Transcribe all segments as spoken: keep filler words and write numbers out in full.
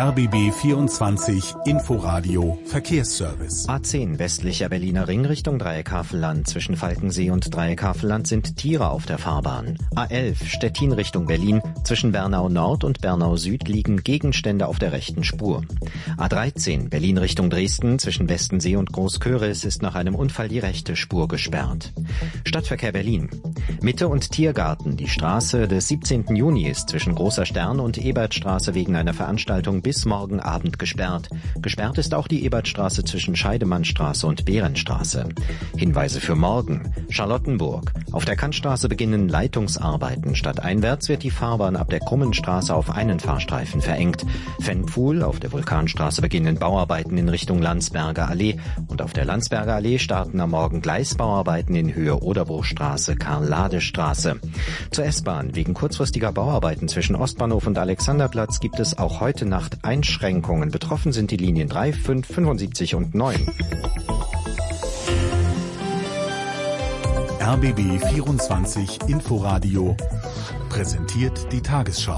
R B B vierundzwanzig Inforadio Verkehrsservice. A zehn westlicher Berliner Ring Richtung Dreieck-Havelland. Zwischen Falkensee und Dreieck-Havelland sind Tiere auf der Fahrbahn. A elf Stettin Richtung Berlin. Zwischen Bernau Nord und Bernau Süd liegen Gegenstände auf der rechten Spur. A dreizehn Berlin Richtung Dresden. Zwischen Westensee und Großköris ist nach einem Unfall die rechte Spur gesperrt. Stadtverkehr Berlin. Mitte und Tiergarten. Die Straße des siebzehnten Juni ist zwischen Großer Stern und Ebertstraße wegen einer Veranstaltung bis morgen Abend gesperrt. Gesperrt ist auch die Ebertstraße zwischen Scheidemannstraße und Behrenstraße. Hinweise für morgen. Charlottenburg. Auf der Kantstraße beginnen Leitungsarbeiten. Stadteinwärts wird die Fahrbahn ab der Krummenstraße auf einen Fahrstreifen verengt. Fennpfuhl. Auf der Vulkanstraße beginnen Bauarbeiten in Richtung Landsberger Allee. Und auf der Landsberger Allee starten am Morgen Gleisbauarbeiten in Höhe Oderbruchstraße, Karl-Lade-Straße. Zur S-Bahn. Wegen kurzfristiger Bauarbeiten zwischen Ostbahnhof und Alexanderplatz gibt es auch heute Nacht Einschränkungen. Betroffen sind die Linien drei, fünf, fünfundsiebzig und neun. R B B vierundzwanzig Inforadio präsentiert die Tagesschau.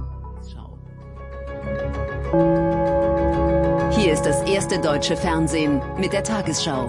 Hier ist das erste deutsche Fernsehen mit der Tagesschau.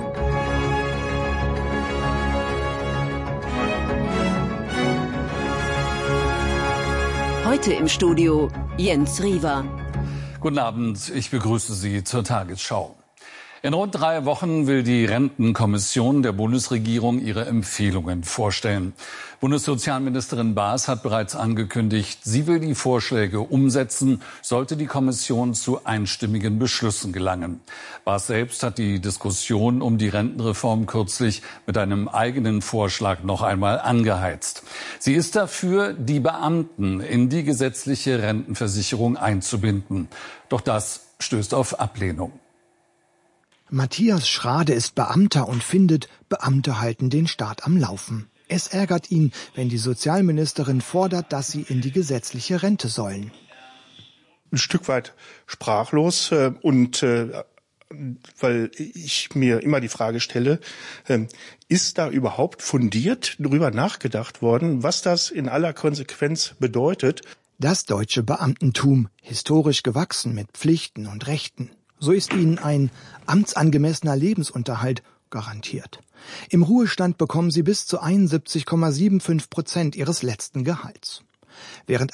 Heute im Studio Jens Riewer. Guten Abend, ich begrüße Sie zur Tagesschau. In rund drei Wochen will die Rentenkommission der Bundesregierung ihre Empfehlungen vorstellen. Bundessozialministerin Baas hat bereits angekündigt, sie will die Vorschläge umsetzen, sollte die Kommission zu einstimmigen Beschlüssen gelangen. Baas selbst hat die Diskussion um die Rentenreform kürzlich mit einem eigenen Vorschlag noch einmal angeheizt. Sie ist dafür, die Beamten in die gesetzliche Rentenversicherung einzubinden. Doch das stößt auf Ablehnung. Matthias Schrade ist Beamter und findet, Beamte halten den Staat am Laufen. Es ärgert ihn, wenn die Sozialministerin fordert, dass sie in die gesetzliche Rente sollen. Ein Stück weit sprachlos äh, und äh, weil ich mir immer die Frage stelle, äh, ist da überhaupt fundiert darüber nachgedacht worden, was das in aller Konsequenz bedeutet? Das deutsche Beamtentum, historisch gewachsen mit Pflichten und Rechten. So ist ihnen ein amtsangemessener Lebensunterhalt garantiert. Im Ruhestand bekommen sie bis zu einundsiebzig Komma fünfundsiebzig Prozent ihres letzten Gehalts. Während